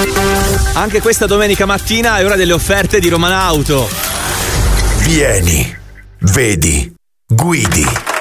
Anche questa domenica mattina è ora delle offerte di Romanauto. Vieni, vedi, guidi.